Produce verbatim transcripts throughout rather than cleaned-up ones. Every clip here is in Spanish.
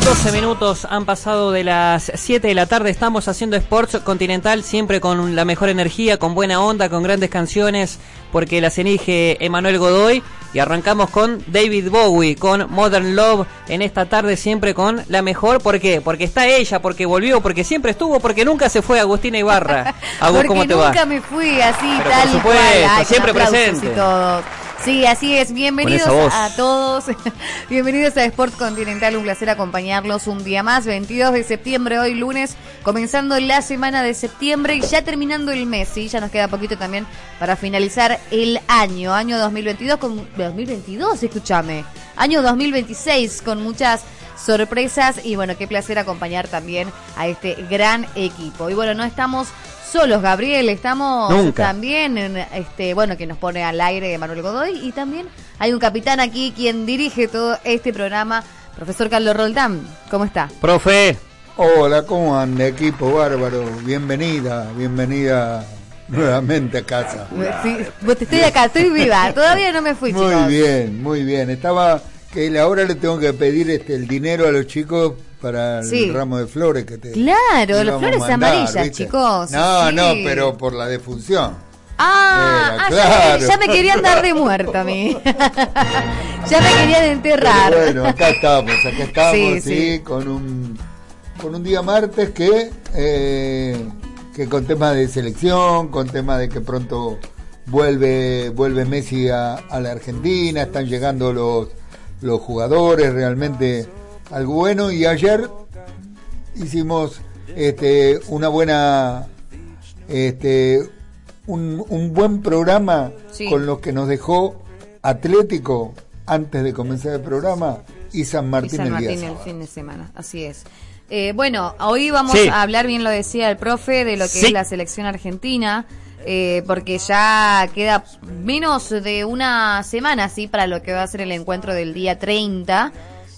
doce minutos han pasado de las siete de la tarde. Estamos haciendo Sports Continental, siempre con la mejor energía, con buena onda, con grandes canciones, porque las elige Emanuel Godoy. Y arrancamos con David Bowie, con Modern Love, en esta tarde siempre con la mejor. ¿Por qué? Porque está ella, porque volvió, porque siempre estuvo, porque nunca se fue. Agustina Ibarra. Agus, ¿cómo te va? Porque nunca me fui así, pero tal por supuesto, y cual. Ay, siempre presente. Y todo. Sí, así es. Bienvenidos a todos. Bienvenidos a Sport Continental. Un placer acompañarlos un día más. veintidós de septiembre, hoy lunes, comenzando la semana de septiembre y ya terminando el mes. Sí, ya nos queda poquito también para finalizar el año. Año dos mil veintidós con dos mil veintidós, escúchame. Año dos mil veintiséis con muchas sorpresas y bueno, qué placer acompañar también a este gran equipo. Y bueno, no estamos solos, Gabriel, estamos Nunca. también, en este bueno, que nos pone al aire Manuel Godoy, y también hay un capitán aquí quien dirige todo este programa, profesor Carlos Roldán. ¿Cómo está? Profe. Hola, ¿cómo anda, equipo bárbaro? Bienvenida, bienvenida nuevamente a casa. Sí, estoy acá, estoy viva, todavía no me fui, muy chicos. Muy bien, muy bien. Estaba que ahora le tengo que pedir este el dinero a los chicos para sí. el ramo de flores que te Claro, las flores mandar, amarillas, ¿viste? Chicos. No, sí. no, pero por la defunción. Ah, Era, ah claro. ya, ya me querían dar de muerto a mí. Ya me querían enterrar. Pero bueno, acá estamos, acá estamos, sí, sí, sí. con un con un día martes que eh, que con temas de selección, con temas de que pronto vuelve vuelve Messi a, a la Argentina, están llegando los los jugadores, realmente algo bueno. Y ayer hicimos este una buena este un, un buen programa, sí, con los que nos dejó Atlético antes de comenzar el programa y San Martín, y San el Martín día el fin de semana, así es. Eh, bueno, hoy vamos sí. a hablar, bien lo decía el profe, de lo que sí. es la selección argentina. Eh, porque ya queda menos de una semana, sí, para lo que va a ser el encuentro del día treinta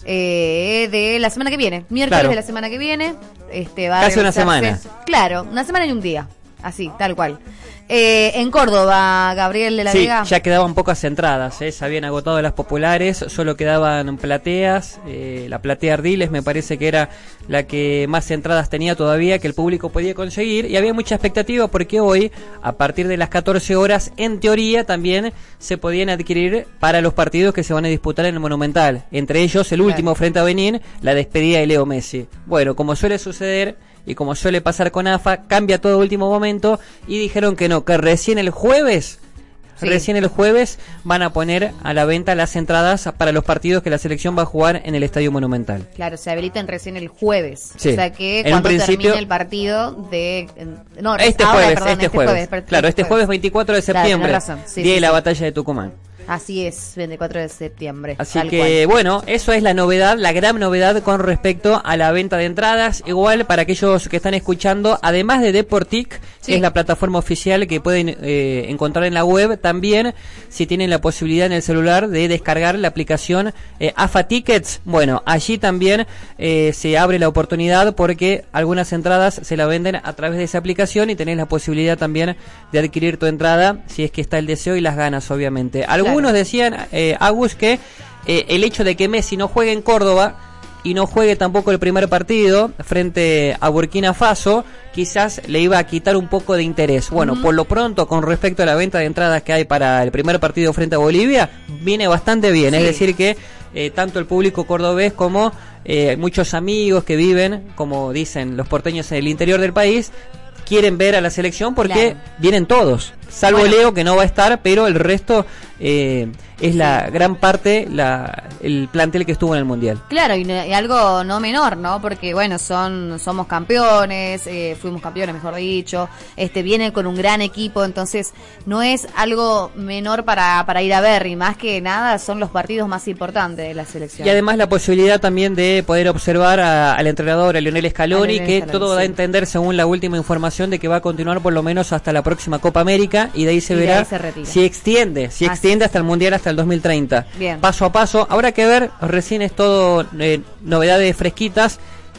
eh, de la semana que viene, miércoles claro. de la semana que viene. Este, va Casi a una semana. Claro, una semana y un día, así, tal cual. Eh, en Córdoba, Gabriel de la sí, Vega. Ya quedaban pocas entradas, ¿eh? Se habían agotado las populares, solo quedaban plateas. Eh, la platea Ardiles me parece que era la que más entradas tenía todavía, que el público podía conseguir, y había mucha expectativa porque hoy, a partir de las catorce horas, en teoría también se podían adquirir para los partidos que se van a disputar en el Monumental. Entre ellos, el último claro. frente a Benín, la despedida de Leo Messi. Bueno, como suele suceder y como suele pasar con A F A, cambia todo último momento y dijeron que no, que recién el jueves, sí. recién el jueves van a poner a la venta las entradas para los partidos que la selección va a jugar en el Estadio Monumental. Claro, se habilitan recién el jueves, sí. o sea que en cuando principio, termine el partido de... No, este ahora, jueves, perdón, este, este jueves, jueves per- claro, este jueves. jueves veinticuatro de septiembre, claro, razón. Sí, día sí, de la sí. batalla de Tucumán. Así es, veinticuatro de septiembre. Así que, cual. bueno, eso es la novedad, la gran novedad con respecto a la venta de entradas. Igual, para aquellos que están escuchando, además de Deportic, sí. que es la plataforma oficial que pueden eh, encontrar en la web, también, si tienen la posibilidad en el celular de descargar la aplicación eh, A F A Tickets, bueno, allí también eh, se abre la oportunidad porque algunas entradas se la venden a través de esa aplicación y tenés la posibilidad también de adquirir tu entrada, si es que está el deseo y las ganas, obviamente. Algunos Algunos decían, eh, Agus, que eh, el hecho de que Messi no juegue en Córdoba y no juegue tampoco el primer partido frente a Burkina Faso, quizás le iba a quitar un poco de interés. Bueno, uh-huh. por lo pronto, con respecto a la venta de entradas que hay para el primer partido frente a Bolivia, viene bastante bien. Sí. Es decir que eh, tanto el público cordobés como eh, muchos amigos que viven, como dicen los porteños en el interior del país, quieren ver a la selección porque claro. vienen todos, salvo bueno. Leo, que no va a estar, pero el resto eh, es la gran parte, la el plantel que estuvo en el Mundial. Claro, y, y algo no menor, ¿no? Porque, bueno, son somos campeones, eh, fuimos campeones, mejor dicho, este viene con un gran equipo, entonces no es algo menor para, para ir a ver, y más que nada son los partidos más importantes de la selección. Y además la posibilidad también de poder observar a, al entrenador, a Lionel Scaloni, a Lionel que Scaloni, todo sí. da a entender, según la última información, de que va a continuar por lo menos hasta la próxima Copa América, y de ahí se y verá se si extiende, si ah, extiende sí. hasta el Mundial, hasta el dos mil treinta. Bien. Paso a paso, habrá que ver, recién es todo eh, novedades fresquitas.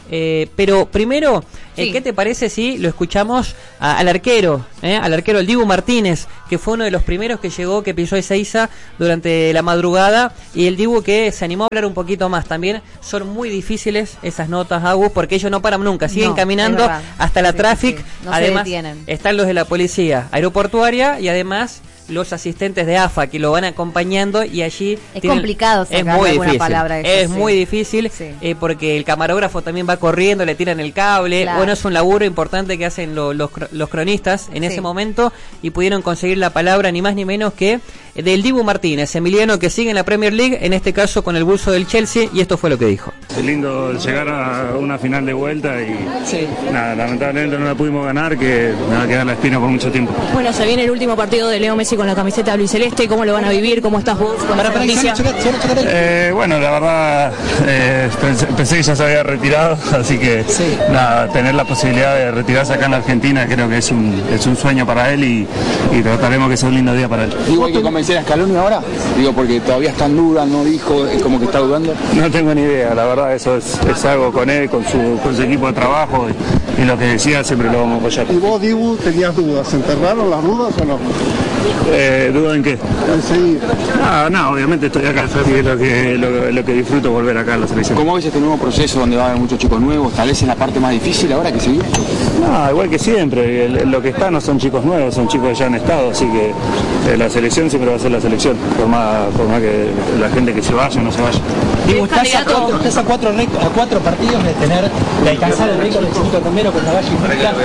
Eh, pero primero, sí. eh, ¿qué te parece si lo escuchamos a, al arquero, eh, al arquero, el Dibu Martínez, que fue uno de los primeros que llegó, que pisó Ezeiza durante la madrugada, y el Dibu que se animó a hablar un poquito más también? Son muy difíciles esas notas, Agus, porque ellos no paran nunca, siguen no, caminando hasta la sí, traffic, sí, sí. No además están los de la policía aeroportuaria y además los asistentes de A F A que lo van acompañando, y allí es tienen, complicado sacar es muy alguna difícil, palabra eso, es sí. muy difícil sí. eh, porque el camarógrafo también va corriendo, le tiran el cable, claro. Bueno, es un laburo importante que hacen lo, los, los cronistas en sí. ese momento, y pudieron conseguir la palabra ni más ni menos que del Dibu Martínez, Emiliano, que sigue en la Premier League, en este caso con el buzo del Chelsea, y esto fue lo que dijo. Es lindo llegar a una final de vuelta y sí. nada, lamentablemente no la pudimos ganar, que me va a quedar la espina por mucho tiempo. Bueno, se viene el último partido de Leo Messi con la camiseta albiceleste, ¿cómo lo van a vivir? ¿Cómo estás vos con esa noticia? Eh, bueno, la verdad eh, pensé, pensé que ya se había retirado, así que sí. nada, tener la posibilidad de retirarse acá en la Argentina creo que es un, es un sueño para él, y, y trataremos que sea un lindo día para él. Digo, hay que convencer a Scaloni ahora, digo, porque todavía está en duda, no dijo, es como que está dudando. No tengo ni idea, la verdad, eso es, es algo con él, con su, con su equipo de trabajo, y, y lo que decía siempre lo vamos a apoyar. ¿Y vos, Dibu, tenías dudas? ¿Se enterraron las dudas o no? Eh, ¿Duda en qué? En seguir. No, no, obviamente estoy acá, así que lo que, lo, lo que disfruto es volver acá a la selección. ¿Cómo ves este nuevo proceso donde va a haber muchos chicos nuevos? Tal vez es la parte más difícil ahora que se vive. No, igual que siempre, el, lo que está no son chicos nuevos, son chicos que ya han estado, así que eh, la selección siempre va a ser la selección, por más, por más que la gente que se vaya o no se vaya. Digo, estás a cuatro, estás a cuatro, a cuatro partidos de tener, de alcanzar el récord del Chiquito Romero con Caballo y Flica.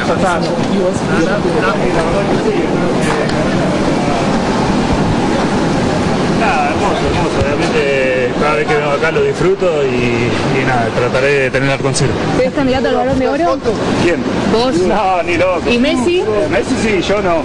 Nada, hermoso, hermoso, realmente cada vez que vengo acá lo disfruto y, y nada, trataré de tener al concierto. ¿Eres candidato al Balón de Oro? ¿Quién? ¿Vos? No, ni loco. ¿Y Messi? Messi sí, yo no.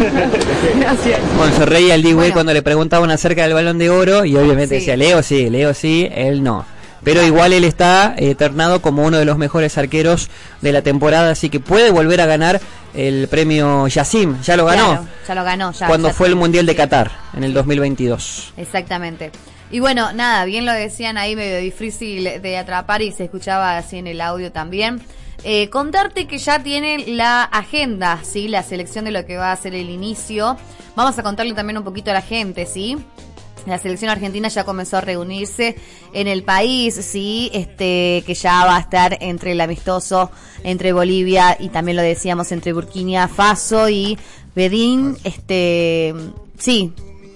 Gracias. Bueno, se reía el D J bueno. cuando le preguntaban acerca del Balón de Oro, y obviamente sí. decía, Leo sí, Leo sí, él no. Pero igual él está eternado como uno de los mejores arqueros de la temporada, así que puede volver a ganar el premio Yacine. Ya lo ganó. Claro, ya lo ganó. Ya, cuando ya fue sí, el Mundial de sí. Qatar, en el dos mil veintidós. Exactamente. Y bueno, nada, bien lo decían ahí, medio difícil de atrapar, y se escuchaba así en el audio también. Eh, contarte que ya tiene la agenda, ¿sí? La selección de lo que va a ser el inicio. Vamos a contarle también un poquito a la gente, ¿sí? La selección argentina ya comenzó a reunirse en el país, sí, este, que ya va a estar entre el amistoso entre Bolivia y también lo decíamos entre Burkina Faso y Benín, este, sí,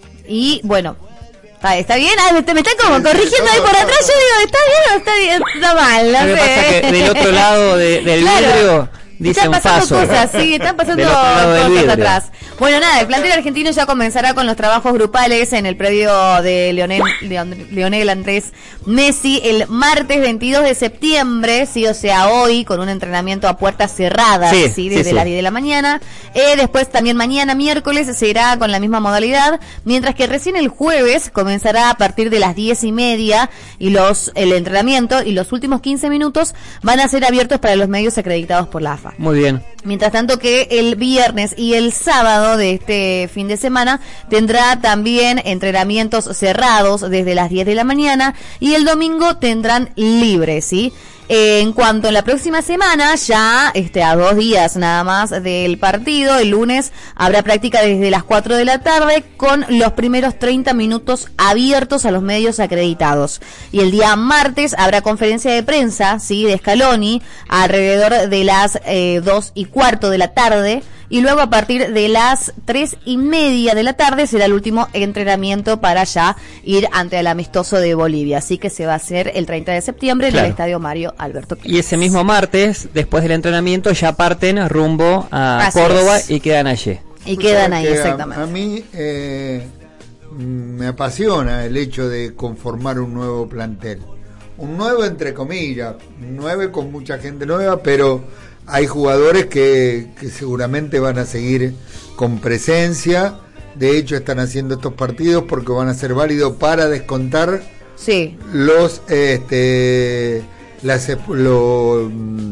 y bueno, está, está bien, ah, me, me están como corrigiendo ahí por atrás, yo digo, ¿está bien o está bien? Está mal, no sé. Me pasa que del otro lado de, del claro. vidrio dice están un pasando paso. cosas, sí, están pasando cosas atrás. Bueno, nada, el plantel argentino ya comenzará con los trabajos grupales en el predio de Lionel, Lionel Andrés Messi el martes veintidós de septiembre, sí, o sea, hoy, con un entrenamiento a puertas cerradas, sí, sí desde sí, sí. las diez de la mañana. Eh, después también mañana, miércoles, se irá con la misma modalidad, mientras que recién el jueves comenzará a partir de las diez y media y los el entrenamiento y los últimos quince minutos van a ser abiertos para los medios acreditados por la A F A. Muy bien. Mientras tanto que el viernes y el sábado de este fin de semana tendrá también entrenamientos cerrados desde las diez de la mañana y el domingo tendrán libre, ¿sí? Eh, en cuanto a la próxima semana, ya este a dos días nada más del partido, el lunes habrá práctica desde las cuatro de la tarde con los primeros treinta minutos abiertos a los medios acreditados. Y el día martes habrá conferencia de prensa, sí, de Scaloni, alrededor de las eh, dos y cuarto de la tarde. Y luego a partir de las tres y media de la tarde será el último entrenamiento para ya ir ante el amistoso de Bolivia. Así que se va a hacer el treinta de septiembre claro. en el Estadio Mario Alberto Pérez. Y ese mismo martes, después del entrenamiento, ya parten rumbo a Así Córdoba es. y quedan allí. Y quedan ahí, exactamente. A, a mí eh, me apasiona el hecho de conformar un nuevo plantel. Un nuevo entre comillas, nueve con mucha gente nueva, pero hay jugadores que, que seguramente van a seguir con presencia. De hecho, están haciendo estos partidos porque van a ser válidos para descontar sí. los este las lo,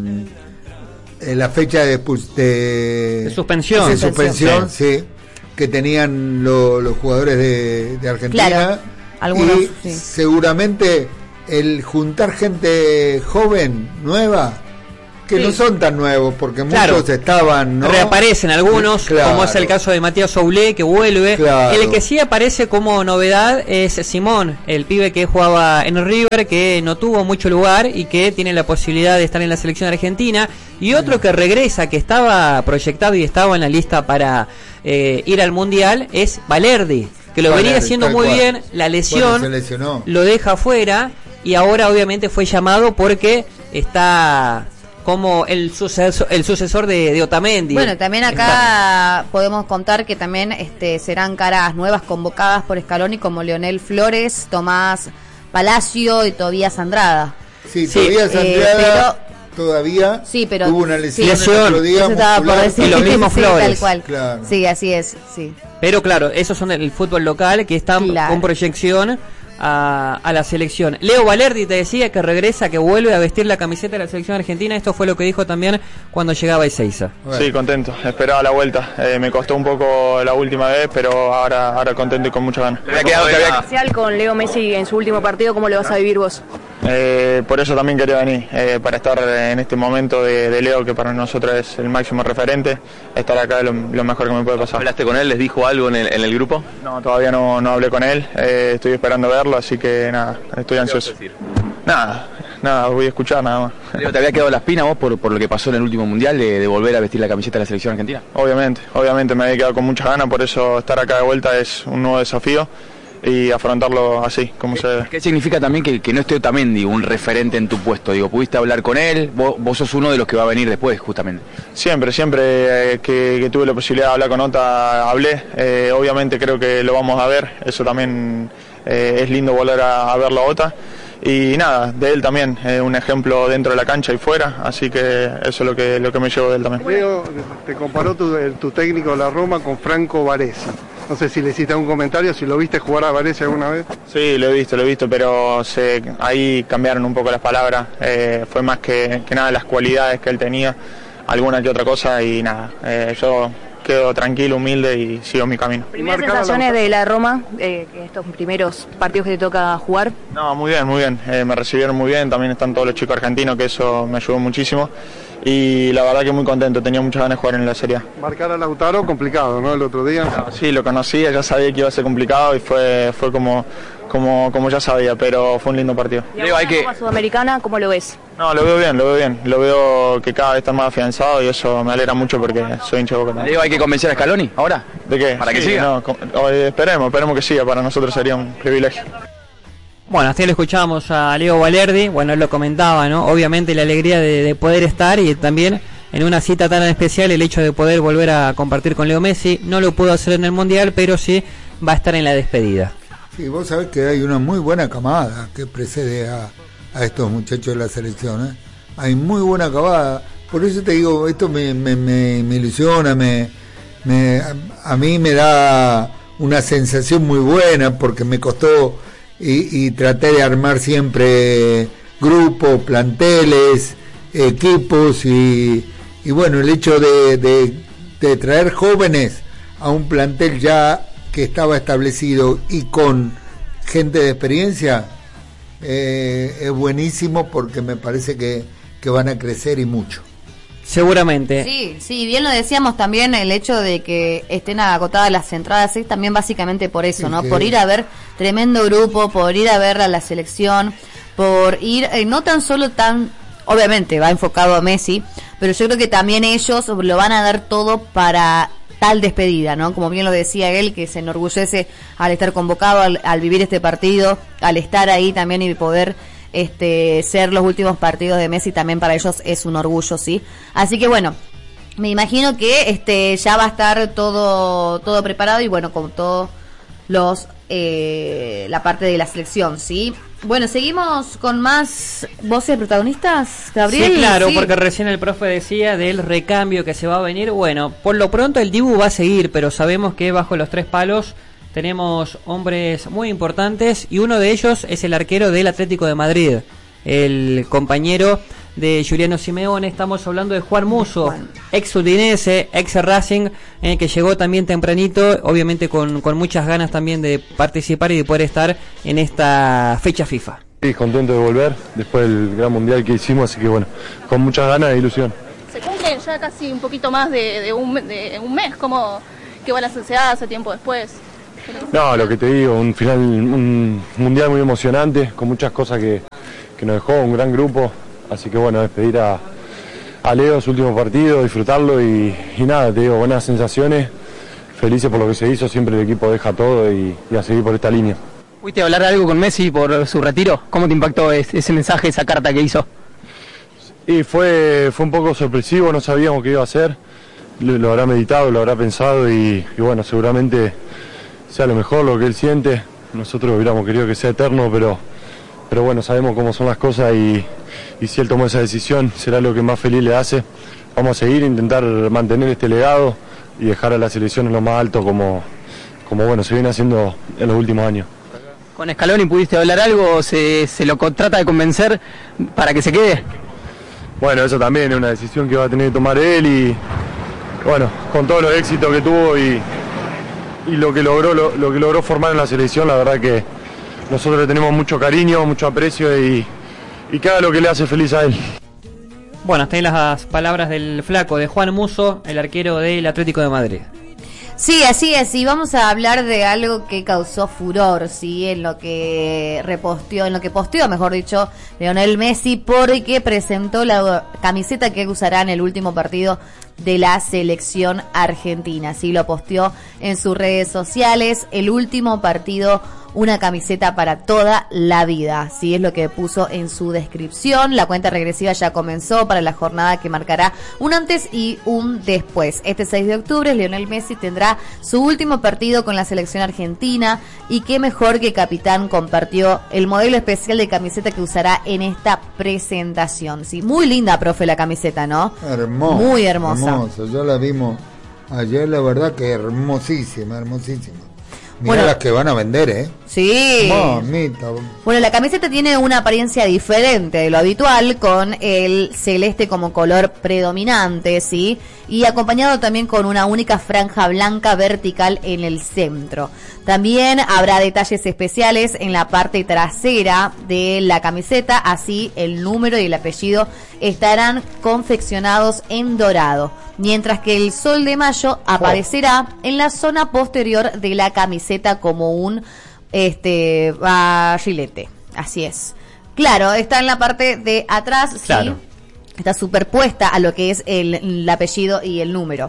la fecha de, de, de suspensión, de suspensión sí. sí, que tenían lo, los jugadores de, de Argentina. Claro. Algunos, y sí. seguramente el juntar gente joven, nueva, que sí. no son tan nuevos, porque claro. muchos estaban, ¿no? Reaparecen algunos, claro. como es el caso de Matías Soulé, que vuelve. Claro. El que sí aparece como novedad es Simón, el pibe que jugaba en River, que no tuvo mucho lugar y que tiene la posibilidad de estar en la selección argentina. Y otro que regresa, que estaba proyectado y estaba en la lista para eh, ir al Mundial, es Valerdi, que lo Valerdi, venía haciendo muy cual. bien. La lesión bueno, lo deja afuera y ahora obviamente fue llamado porque está... como el sucesor, el sucesor de, de Otamendi. Bueno, también acá Está. podemos contar que también este, serán caras nuevas convocadas por Scaloni, como Leonel Flores, Tomás Palacio y Tobías Andrada. Sí, sí Tobías Andrada eh, pero, todavía sí, pero, tuvo una lesión, sí, el otro día muscular, y lo mismo sí, Flores. Tal cual. Claro. Sí, así es, sí. Pero claro, esos son el fútbol local que están claro. con proyección A, a la selección. Leo Valerdi te decía que regresa, que vuelve a vestir la camiseta de la selección argentina. Esto fue lo que dijo también cuando llegaba a Ezeiza. Bueno. Sí, contento, esperaba la vuelta. Eh, me costó un poco la última vez, pero ahora, ahora contento y con muchas ganas. ¿Te había quedado especial con Leo Messi en su último partido? ¿Cómo lo vas a vivir vos? Eh, por eso también quería venir, eh, para estar en este momento de, de Leo, que para nosotros es el máximo referente. Estar acá es lo, lo mejor que me puede pasar. ¿Hablaste con él? ¿Les dijo algo en el, en el grupo? No, todavía no, no hablé con él, eh, estoy esperando verlo, así que nada, estoy ansioso. Nada, nada, voy a escuchar nada más. Leo, ¿te había quedado la espina vos por, por lo que pasó en el último mundial de, de volver a vestir la camiseta de la selección argentina? Obviamente, obviamente me había quedado con muchas ganas, por eso estar acá de vuelta es un nuevo desafío y afrontarlo así, como ¿Qué, se debe. ¿Qué significa también que, que no esté Otamendi, un referente en tu puesto? Digo, ¿pudiste hablar con él? Vos, vos sos uno de los que va a venir después, justamente. Siempre, siempre eh, que, que tuve la posibilidad de hablar con Ota, hablé. Eh, obviamente creo que lo vamos a ver, eso también eh, es lindo volver a, a verlo a Ota. Y nada, de él también, eh, un ejemplo dentro de la cancha y fuera, así que eso es lo que, lo que me llevo de él también. Leo, te comparó tu, tu técnico de la Roma con Franco Baresi. No sé si le hiciste un comentario, si lo viste jugar a Baresi alguna vez. Sí, lo he visto, lo he visto, pero se, ahí cambiaron un poco las palabras. Eh, fue más que, que nada las cualidades que él tenía, alguna que otra cosa y nada. Eh, yo quedo tranquilo, humilde y sigo mi camino. ¿Primeras sensaciones de la Roma, eh, estos primeros partidos que te toca jugar? No, muy bien, muy bien. Eh, me recibieron muy bien, también están todos los chicos argentinos, que eso me ayudó muchísimo. Y la verdad que muy contento, tenía muchas ganas de jugar en la Serie A. Marcar a Lautaro, complicado, ¿no? El otro día. No, sí, lo conocía, ya sabía que iba a ser complicado y fue, fue como, como, como ya sabía, pero fue un lindo partido. ¿Y ahora hay que... Copa Sudamericana, cómo lo ves? No, lo veo bien, lo veo bien. Lo veo que cada vez está más afianzado y eso me alegra mucho porque soy hincha de Boca. Digo, ¿hay que convencer a Scaloni ahora? ¿De qué? ¿Para que sí, siga? No, com- esperemos, esperemos que siga, para nosotros sería un privilegio. Bueno, hasta ahí lo escuchábamos a Leo Valerdi. Bueno, él lo comentaba, ¿no? Obviamente la alegría de, de poder estar y también en una cita tan especial el hecho de poder volver a compartir con Leo Messi. No lo pudo hacer en el Mundial, pero sí va a estar en la despedida. Sí, vos sabés que hay una muy buena camada que precede a, a estos muchachos de la selección, ¿eh? Hay muy buena camada. Por eso te digo, esto me, me, me, me ilusiona, me, me, a, a mí me da una sensación muy buena porque me costó y, y traté de armar siempre grupos, planteles, equipos y, y bueno, el hecho de, de, de traer jóvenes a un plantel ya que estaba establecido y con gente de experiencia eh, es buenísimo porque me parece que, que van a crecer y mucho. Seguramente. Sí, sí, bien lo decíamos también, el hecho de que estén agotadas las entradas es también básicamente por eso, sí, ¿no? Que... Por ir a ver tremendo grupo, por ir a ver a la selección, por ir, eh, no tan solo tan, obviamente va enfocado a Messi, pero yo creo que también ellos lo van a dar todo para tal despedida, ¿no? Como bien lo decía él, que se enorgullece al estar convocado, al, al vivir este partido, al estar ahí también y poder este ser los últimos partidos de Messi, también para ellos es un orgullo, sí. Así que bueno, me imagino que este ya va a estar todo todo preparado y bueno, con todos los eh, la parte de la selección, sí. Bueno, seguimos con más voces protagonistas, Gabriel. Sí, claro, sí. Porque recién el profe decía del recambio que se va a venir. Bueno, por lo pronto el Dibu va a seguir, pero sabemos que bajo los tres palos tenemos hombres muy importantes y uno de ellos es el arquero del Atlético de Madrid, el compañero de Giuliano Simeone. Estamos hablando de Juan Musso, ex Udinese, ex Racing, eh, que llegó también tempranito, obviamente con, con muchas ganas también de participar y de poder estar en esta fecha FIFA. Sí, contento de volver después del gran mundial que hicimos, así que bueno, con muchas ganas e ilusión. Se cumple ya casi un poquito más de, de, un, de un mes, ¿cómo qué balance se hace tiempo después? No, lo que te digo, un final, un mundial muy emocionante, con muchas cosas que, que nos dejó un gran grupo, así que bueno, despedir a, a Leo su último partido, disfrutarlo y, y nada, te digo, buenas sensaciones, felices por lo que se hizo, siempre el equipo deja todo y, y a seguir por esta línea. ¿Fuiste a hablar algo con Messi por su retiro? ¿Cómo te impactó ese, ese mensaje, esa carta que hizo? Y fue, fue un poco sorpresivo, no sabíamos qué iba a hacer, lo, lo habrá meditado, lo habrá pensado y, y bueno, seguramente sea lo mejor lo que él siente. Nosotros hubiéramos querido que sea eterno, pero, pero bueno, sabemos cómo son las cosas y, y si él tomó esa decisión será lo que más feliz le hace. Vamos a seguir, intentar mantener este legado y dejar a la selección en lo más alto como, como bueno, se viene haciendo en los últimos años. ¿Con Scaloni pudiste hablar algo? ¿Se, se lo trata de convencer para que se quede? Bueno, eso también es una decisión que va a tener que tomar él y bueno, con todos los éxitos que tuvo y, y lo que logró lo, lo que logró formar en la selección, la verdad que nosotros le tenemos mucho cariño, mucho aprecio y, y que haga lo que le hace feliz a él. Bueno, hasta ahí las palabras del flaco, de Juan Musso, el arquero del Atlético de Madrid. Sí, así es, y vamos a hablar de algo que causó furor, sí, en lo que reposteó, en lo que posteó, mejor dicho, Lionel Messi, porque presentó la camiseta que usará en el último partido de la selección argentina. Sí, lo posteó en sus redes sociales, el último partido, una camiseta para toda la vida. Sí, es lo que puso en su descripción. La cuenta regresiva ya comenzó para la jornada que marcará un antes y un después. Este seis de octubre, Lionel Messi tendrá su último partido con la selección argentina y qué mejor que capitán compartió el modelo especial de camiseta que usará en esta presentación. Sí, muy linda, profe, la camiseta, ¿no? Hermosa. Muy hermosa. Hermosa. Ya la vimos ayer, la verdad que hermosísima, hermosísima. Mira bueno, las que van a vender, ¿eh? Sí. Bonita. Bueno, la camiseta tiene una apariencia diferente de lo habitual, con el celeste como color predominante, ¿sí? Y acompañado también con una única franja blanca vertical en el centro. También habrá detalles especiales en la parte trasera de la camiseta, así el número y el apellido estarán confeccionados en dorado, mientras que el sol de mayo aparecerá en la zona posterior de la camiseta como un este barrilete. Así es. Claro, está en la parte de atrás, claro. Sí, está superpuesta a lo que es el, el apellido y el número.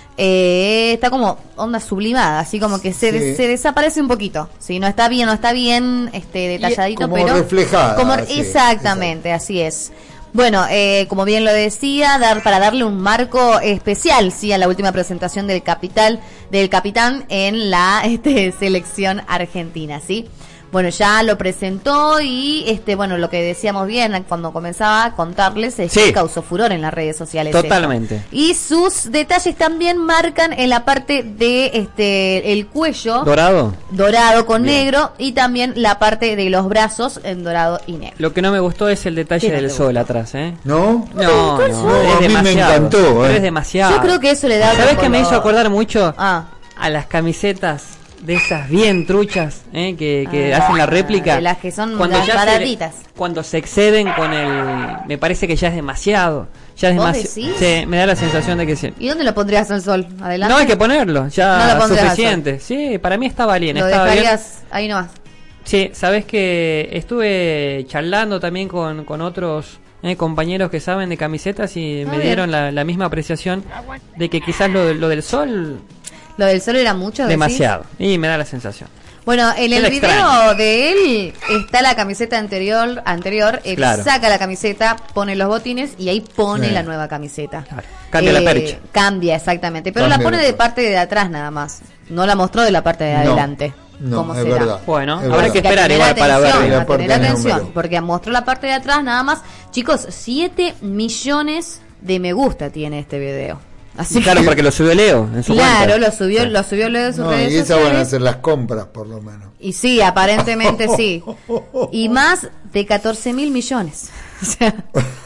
Eh, está como onda sublimada, así como que se, sí. se desaparece un poquito. Sí, no está bien, no está bien este detalladito, como pero reflejada. Como, sí, exactamente, exacto. Así es. Bueno, eh, como bien lo decía, dar para darle un marco especial, sí, a la última presentación del capital, del capitán en la este, selección argentina, sí. Bueno, ya lo presentó y este, bueno, lo que decíamos bien cuando comenzaba a contarles es sí. que causó furor en las redes sociales. Totalmente. Esto. Y sus detalles también marcan en la parte de este el cuello dorado, dorado con bien. negro, y también la parte de los brazos en dorado y negro. Lo que no me gustó es el detalle del sol atrás, ¿eh? ¿No? No, no, no, no, es a mí demasiado. me encantó, ¿eh? Es demasiado. Yo creo que eso le da. ¿Sabes qué me hizo acordar mucho? Ah. A las camisetas de esas bien truchas, ¿eh? que, que ah, hacen la réplica, de las que son cuando las ya baratitas. Se, cuando se exceden con el, me parece que ya es demasiado, ya es demasiado. Sí, me da la sensación de que sí. ¿Y dónde lo pondrías al sol? Adelante. No hay que ponerlo, ya no suficiente. Sí, para mí estaba bien. Lo estaba dejarías bien. Ahí nomás. Sí, sabes que estuve charlando también con, con otros eh, compañeros que saben de camisetas y ah, me bien. dieron la, la misma apreciación de que quizás lo, lo del sol. Lo del sol era mucho, demasiado, ¿decís? Y me da la sensación. Bueno, en el video extraño. de él está la camiseta anterior, anterior él claro. saca la camiseta, pone los botines y ahí pone sí. la nueva camiseta. Claro. Cambia eh, la percha. Cambia, exactamente, pero cambia la pone de parte de atrás nada más, no la mostró de la parte de no, adelante. No, ¿Cómo es será? verdad. Bueno, es habrá verdad. que esperar igual atención, para ver. A tener atención, porque mostró la parte de atrás nada más. Chicos, siete millones de me gusta tiene este video. Así claro, que, porque lo subió Leo en su Claro, cuenta. lo subió, sí. lo subió Leo en sus no, redes y esas sociales. van a ser las compras, por lo menos. Y sí, aparentemente sí. Y más de catorce mil millones. O sea,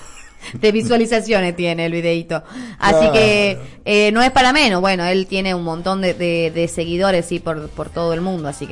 de visualizaciones tiene el videíto. Así claro. que eh, no es para menos. Bueno, él tiene un montón de, de, de seguidores, sí, por, por todo el mundo. Así que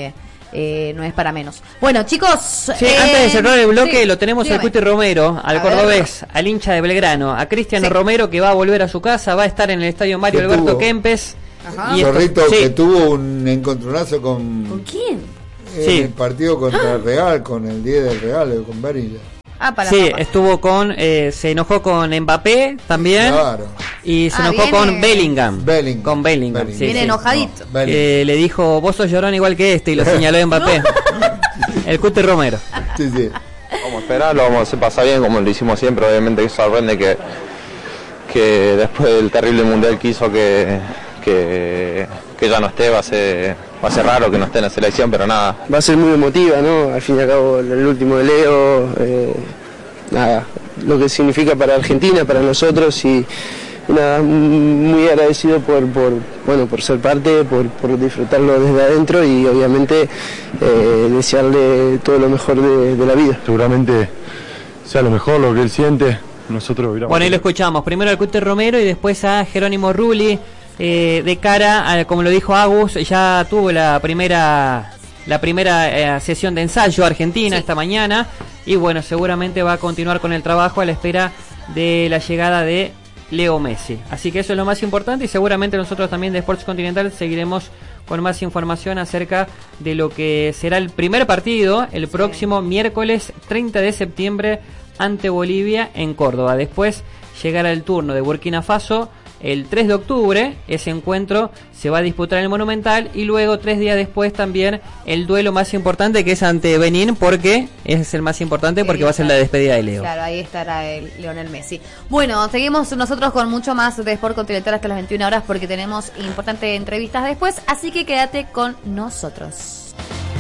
eh, no es para menos. Bueno, chicos. Sí, eh, antes de cerrar el bloque, sí, lo tenemos dígame. al Cuti Romero, al A cordobés, ver. al hincha de Belgrano, a Cristiano sí. Romero, que va a volver a su casa, va a estar en el estadio Mario que Alberto tuvo, Kempes. Y Zorrito, sí. que tuvo un encontronazo con. ¿Con quién? En sí. el partido contra el Real, con el diez del Real, con Berilla. Ah, para sí, papá. estuvo con, eh, se enojó con Mbappé también, claro. y se ah, enojó viene... con Bellingham, Bellingham. con Bellingham, Bellingham. Sí, viene sí. enojadito. No, eh, le dijo, vos sos llorón igual que este, y lo señaló Mbappé. El Cuti Romero. Sí, sí. Vamos a esperarlo, vamos a hacer pasar bien como lo hicimos siempre. Obviamente que sorprende que, que después del terrible mundial que hizo que, que, que ya no esté, va a ser, va a ser raro que no esté en la selección, pero nada. Va a ser muy emotiva, ¿no? Al fin y al cabo, el último de Leo, eh, nada, lo que significa para Argentina, para nosotros, y, y nada, muy agradecido por, por, bueno, por ser parte, por, por disfrutarlo desde adentro y obviamente eh, desearle todo lo mejor de, de la vida. Seguramente sea lo mejor, lo que él siente. Nosotros viramos. Bueno, ahí lo escuchamos. Primero al Cuti Romero y después a Jerónimo Rulli. Eh, de cara, a, como lo dijo Agus, ya tuvo la primera la primera eh, sesión de ensayo Argentina sí. esta mañana. Y bueno, seguramente va a continuar con el trabajo a la espera de la llegada de Leo Messi. Así que eso es lo más importante y seguramente nosotros también de Sports Continental seguiremos con más información acerca de lo que será el primer partido el próximo sí. miércoles treinta de septiembre ante Bolivia en Córdoba. Después llegará el turno de Burkina Faso el tres de octubre. Ese encuentro se va a disputar en el Monumental y luego tres días después también el duelo más importante, que es ante Benín, porque es el más importante porque va a ser la despedida de Leo. Claro, ahí estará el Lionel Messi. Bueno, seguimos nosotros con mucho más de Sport Continental hasta las veintiuna horas porque tenemos importantes entrevistas después, así que quédate con nosotros.